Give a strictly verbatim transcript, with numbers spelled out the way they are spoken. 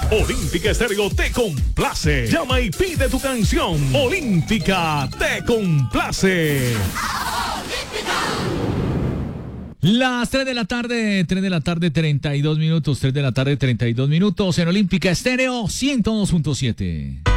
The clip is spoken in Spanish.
Olímpica Estéreo te complace. Llama y pide tu canción. Olímpica te complace. Las tres de la tarde, tres de la tarde, treinta y dos minutos, tres de la tarde, treinta y dos minutos en Olímpica Estéreo ciento dos punto siete.